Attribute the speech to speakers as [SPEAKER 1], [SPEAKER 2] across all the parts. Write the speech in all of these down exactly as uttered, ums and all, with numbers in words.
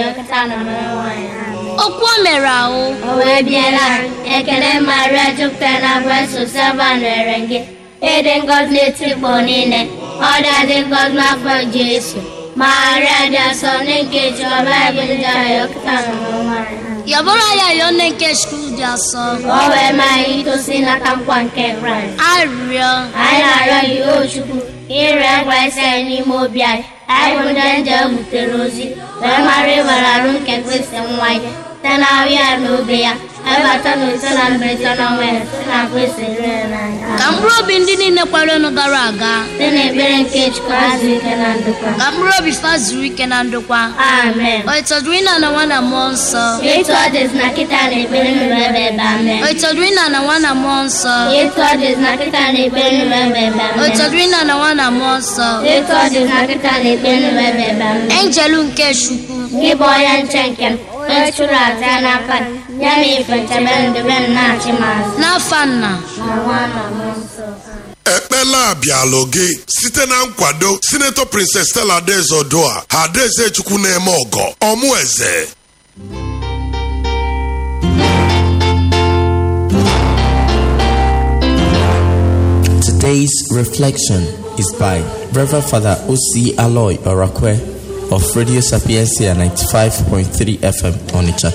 [SPEAKER 1] yokata na mwana.
[SPEAKER 2] Okwa merao.
[SPEAKER 1] Owe biela, ekele Maria jupena bresu seven renge. Eden God native bonine. Oda de God na for Jesus. Maria da sonen ke joba binja yokata na mwana.
[SPEAKER 2] Yabora ya yone ke school dia so.
[SPEAKER 1] Owe mai to sina kampwan ke Christ.
[SPEAKER 2] Ario.
[SPEAKER 1] Aina ro yo chuku. Ire kwese ni mo bia. Ai bundanja muterozi. Ba mare bararun ke kwese mwaje. Tana wia no bia. Eba tano sana betana me. Tana kwese rena.
[SPEAKER 2] Kambro bindini ne kwalo no garaga.
[SPEAKER 1] Tene beren ke chkazi kenandukwa.
[SPEAKER 2] Kambro bifazuri kenandukwa.
[SPEAKER 1] Amen.
[SPEAKER 2] Oitodwina na wana monso.
[SPEAKER 1] Yeto ades na kita ne beren bebe amen.
[SPEAKER 2] Oitodwina na wana monso.
[SPEAKER 1] Yeto ades na kita ne beren bebe amen.
[SPEAKER 2] Oitodwina na wana monso.
[SPEAKER 1] Yeto ades na kita ne beren bebe amen.
[SPEAKER 2] Angelu nke shuku.
[SPEAKER 1] Giboyan chenken. Echura tana fan. Yami feteben de ben na chimas.
[SPEAKER 2] Na fanna.
[SPEAKER 1] Na wana monso.
[SPEAKER 3] Ekpela Bialogi, site na nkwado Senator Princess Stella Adaeze Odoa, ha Adaeze Chukwu na-eme ogo, Omueze.
[SPEAKER 4] Today's reflection is by Reverend Father O C Aloy Orakwe of Radio Sapiencia ninety-five point three F M Onitsha.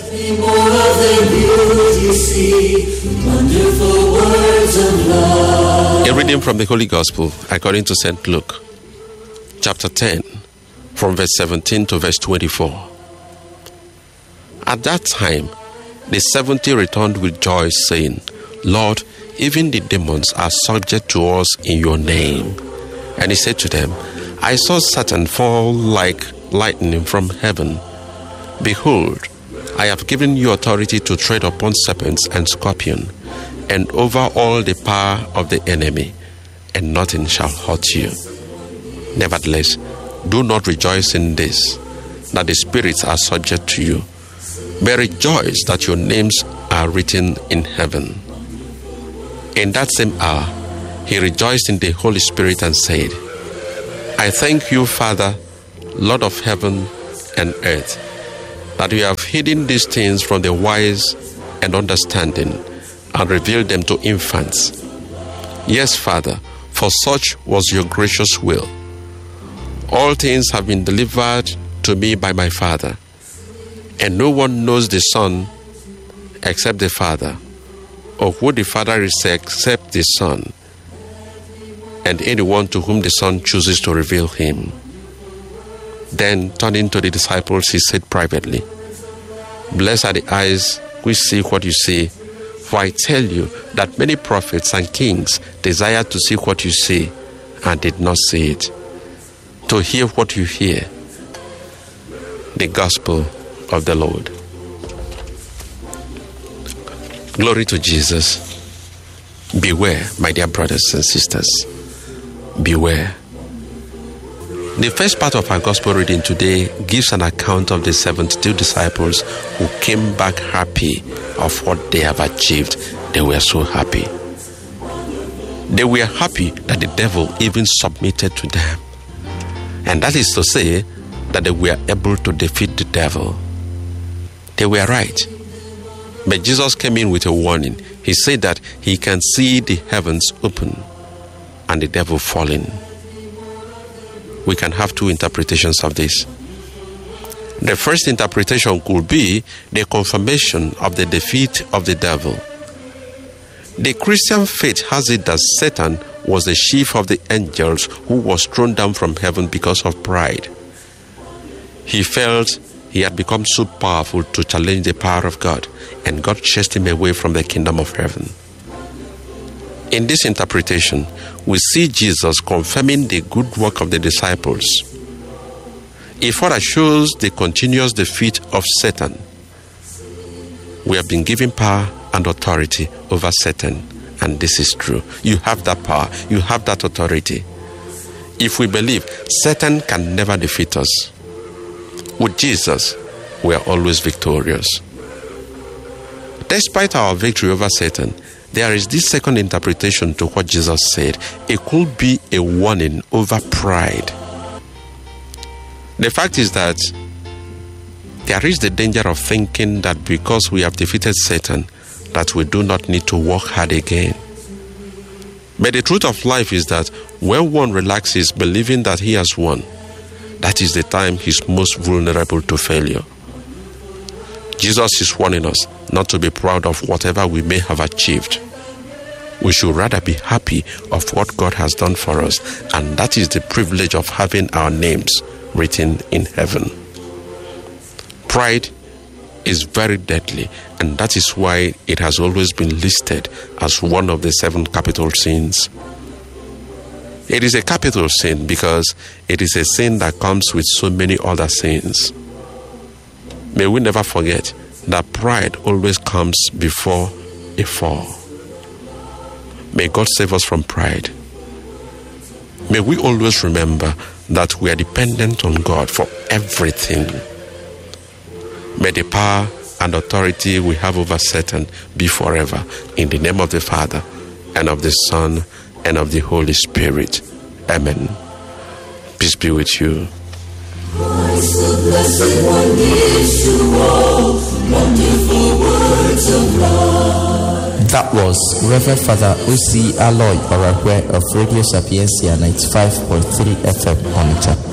[SPEAKER 5] A reading from the Holy Gospel according to Saint Luke, chapter ten, from verse seventeen to verse twenty-four. At that time, the seventy returned with joy, saying, Lord, even the demons are subject to us in your name. And he said to them, I saw Satan fall like lightning from heaven. Behold, I have given you authority to tread upon serpents and scorpions, and over all the power of the enemy, and nothing shall hurt you. Nevertheless, do not rejoice in this, that the spirits are subject to you, but rejoice that your names are written in heaven. In that same hour, he rejoiced in the Holy Spirit and said, I thank you, Father, Lord of heaven and earth, that you have hidden these things from the wise and understanding and revealed them to infants. Yes, Father, for such was your gracious will. All things have been delivered to me by my Father, and no one knows the Son except the Father, or who the Father is except the Son, and anyone to whom the Son chooses to reveal him. Then, turning to the disciples, he said privately, Blessed are the eyes which see what you see, for I tell you that many prophets and kings desired to see what you see and did not see it, to hear what you hear. The Gospel of the Lord. Glory to Jesus. Beware, my dear brothers and sisters. Beware. The first part of our gospel reading today gives an account of the seventy-two disciples who came back happy of what they have achieved. They were so happy. They were happy that the devil even submitted to them. And that is to say that they were able to defeat the devil. They were right. But Jesus came in with a warning. He said that he can see the heavens open and the devil falling. We can have two interpretations of this. The first interpretation could be the confirmation of the defeat of the devil. The Christian faith has it that Satan was the chief of the angels who was thrown down from heaven because of pride. He felt he had become so powerful to challenge the power of God, and God chased him away from the kingdom of heaven. In this interpretation, we see Jesus confirming the good work of the disciples. It further shows the continuous defeat of Satan. We have been given power and authority over Satan, and this is true. You have that power, you have that authority. If we believe, Satan can never defeat us. With Jesus, we are always victorious. Despite our victory over Satan, there is this second interpretation to what Jesus said. It could be a warning over pride. The fact is that There is the danger of thinking that because we have defeated Satan, that we do not need to work hard again. But the truth of life is that when one relaxes believing that he has won, that is the time he's most vulnerable to failure. Jesus is warning us not to be proud of whatever we may have achieved. We should rather be happy of what God has done for us, and that is the privilege of having our names written in heaven. Pride is very deadly, and that is why it has always been listed as one of the seven capital sins. It is a capital sin because it is a sin that comes with so many other sins. May we never forget that pride always comes before a fall. May God save us from pride. May we always remember that we are dependent on God for everything. May the power and authority we have over Satan be forever. In the name of the Father, and of the Son, and of the Holy Spirit. Amen. Peace be with you.
[SPEAKER 6] Christ, the blessed one, gives to all wonderful words of love.
[SPEAKER 4] That was Reverend Father O C Aloy Orakwe of Radio Sapiencia ninety-five point three F M Onitsha.